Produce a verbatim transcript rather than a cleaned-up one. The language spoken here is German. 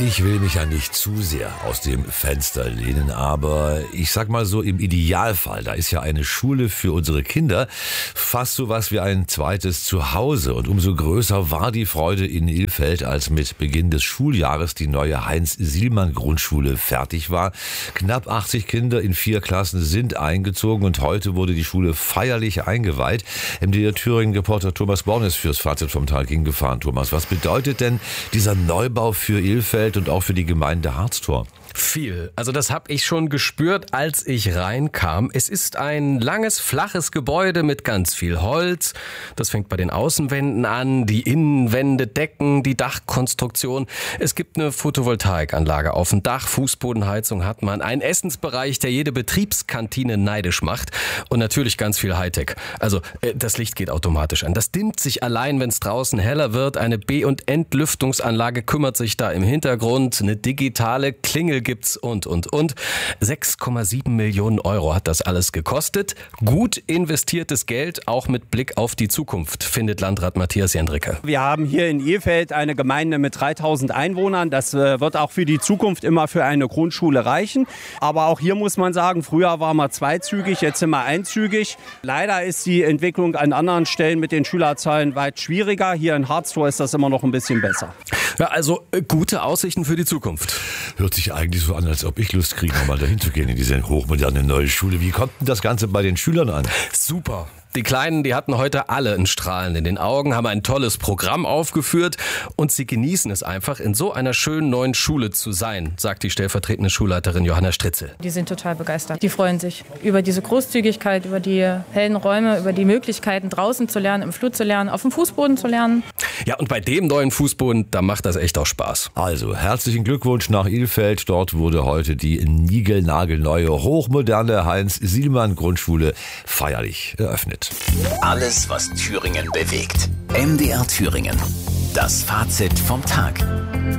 Ich will mich ja nicht zu sehr aus dem Fenster lehnen, aber ich sag mal so, im Idealfall, da ist ja eine Schule für unsere Kinder fast so was wie ein zweites Zuhause. Und umso größer war die Freude in Ilfeld, als mit Beginn des Schuljahres die neue Heinz-Sielmann-Grundschule fertig war. Knapp achtzig Kinder in vier Klassen sind eingezogen und heute wurde die Schule feierlich eingeweiht. M D R Thüringen-Reporter Thomas Born ist fürs Fazit vom Tag hingefahren. Thomas, was bedeutet denn dieser Neubau für Ilfeld und auch für die Gemeinde Harztor? Viel. Also das habe ich schon gespürt, als ich reinkam. Es ist ein langes, flaches Gebäude mit ganz viel Holz. Das fängt bei den Außenwänden an, die Innenwände, Decken, die Dachkonstruktion. Es gibt eine Photovoltaikanlage auf dem Dach, Fußbodenheizung hat man, einen Essensbereich, der jede Betriebskantine neidisch macht und natürlich ganz viel Hightech. Also das Licht geht automatisch an. Das dimmt sich allein, wenn es draußen heller wird. Eine B- und Entlüftungsanlage kümmert sich da im Hintergrund. Eine digitale Klingel gibt's und, und, und. sechs Komma sieben Millionen Euro hat das alles gekostet. Gut investiertes Geld, auch mit Blick auf die Zukunft, findet Landrat Matthias Jendricke. Wir haben hier in Ilfeld eine Gemeinde mit dreitausend Einwohnern. Das wird auch für die Zukunft immer für eine Grundschule reichen. Aber auch hier muss man sagen, früher war man zweizügig, jetzt sind wir einzügig. Leider ist die Entwicklung an anderen Stellen mit den Schülerzahlen weit schwieriger. Hier in Harztor ist das immer noch ein bisschen besser. Ja, also äh, gute Aussichten für die Zukunft. Hört sich eigentlich so an, als ob ich Lust kriege, nochmal dahin zu gehen in diese hochmoderne neue Schule. Wie kommt denn das Ganze bei den Schülern an? Super. Die Kleinen, die hatten heute alle ein Strahlen in den Augen, haben ein tolles Programm aufgeführt und sie genießen es einfach, in so einer schönen neuen Schule zu sein, sagt die stellvertretende Schulleiterin Johanna Stritzel. Die sind total begeistert. Die freuen sich über diese Großzügigkeit, über die hellen Räume, über die Möglichkeiten, draußen zu lernen, im Flur zu lernen, auf dem Fußboden zu lernen. Ja, und bei dem neuen Fußboden, da macht das echt auch Spaß. Also, herzlichen Glückwunsch nach Ilfeld. Dort wurde heute die niegelnagelneue, hochmoderne Heinz-Sielmann-Grundschule feierlich eröffnet. Alles, was Thüringen bewegt. M D R Thüringen. Das Fazit vom Tag.